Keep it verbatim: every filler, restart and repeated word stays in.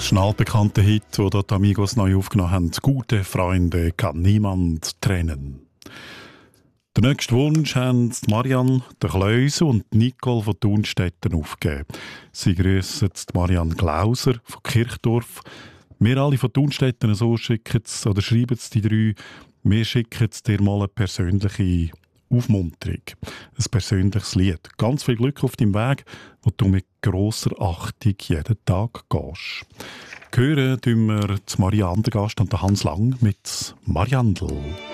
Schnell bekannter Hit, den die Amigos neu aufgenommen haben. Gute Freunde kann niemand trennen. Den nächsten Wunsch haben Marianne de Kleuse und Nicole von Thunstetten aufgegeben. Sie grüssen Marianne Glauser von Kirchdorf. Wir alle von Thunstetten so schicken oder schreiben die drei. Wir schicken dir mal eine persönliche Aufmunterung. Ein persönliches Lied. Ganz viel Glück auf deinem Weg, wo du mit grosser Achtung jeden Tag gehst. Hören tun wir die Maria Andergast und Hans Lang mit Mariandel.